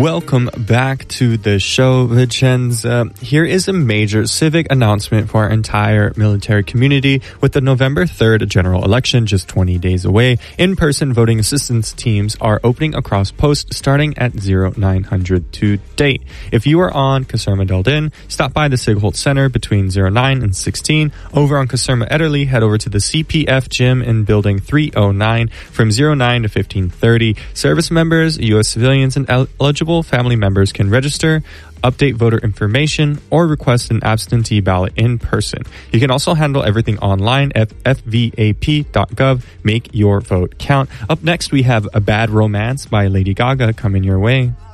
Welcome back to the show, Vicenza. Here is a major civic announcement for our entire military community. With the November 3rd general election just 20 days away, in-person voting assistance teams are opening across posts starting at 0900 to date. If you are on Caserma Deldin, stop by the Sigholt Center between 09 and 16. Over on Caserma Ederle, head over to the CPF gym in building 309 from 09 to 1530. Service members, U.S. civilians, and eligible family members can register, update voter information, or request an absentee ballot in person. You can also handle everything online at fvap.gov. Make your vote count. Up next, we have A Bad Romance by Lady Gaga coming your way.